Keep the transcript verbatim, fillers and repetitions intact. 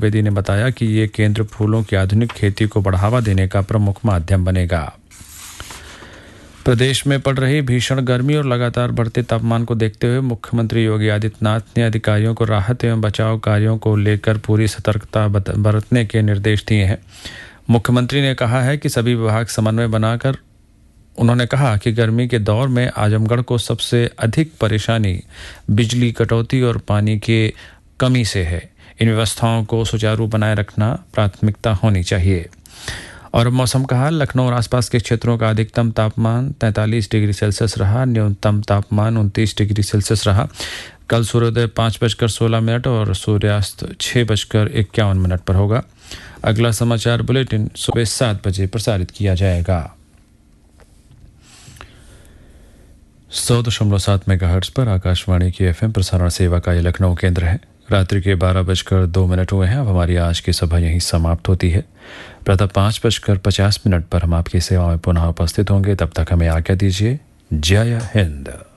चतुर्वेदी ने बताया कि ये केंद्र फूलों की आधुनिक खेती को बढ़ावा देने का प्रमुख माध्यम बनेगा। प्रदेश में पड़ रही भीषण गर्मी और लगातार बढ़ते तापमान को देखते हुए मुख्यमंत्री योगी आदित्यनाथ ने अधिकारियों को राहत एवं बचाव कार्यों को लेकर पूरी सतर्कता बरतने के निर्देश दिए हैं। मुख्यमंत्री ने कहा है कि सभी विभाग समन्वय बनाकर उन्होंने कहा कि गर्मी के दौर में आजमगढ़ को सबसे अधिक परेशानी बिजली कटौती और पानी की कमी से है। इन व्यवस्थाओं को सुचारू बनाए रखना प्राथमिकता होनी चाहिए। और मौसम का हाल, लखनऊ और आसपास के क्षेत्रों का अधिकतम तापमान तैंतालीस डिग्री सेल्सियस रहा, न्यूनतम तापमान उनतीस डिग्री सेल्सियस रहा। कल सूर्योदय पाँच बजकर सोलह मिनट और सूर्यास्त छः बजकर इक्यावन मिनट पर होगा। अगला समाचार बुलेटिन सुबह सात बजे प्रसारित किया जाएगा। सौ दशमलव सात मेगाहर्ट्ज पर आकाशवाणी की एफएम प्रसारण सेवा का ये लखनऊ केंद्र है। रात्रि के बारह बजकर दो मिनट हुए हैं। अब हमारी आज की सभा यहीं समाप्त होती है। प्रातः पाँच बजकर पचास मिनट पर हम आपकी सेवा में पुनः उपस्थित होंगे। तब तक हमें आज्ञा दीजिए। जय हिंद।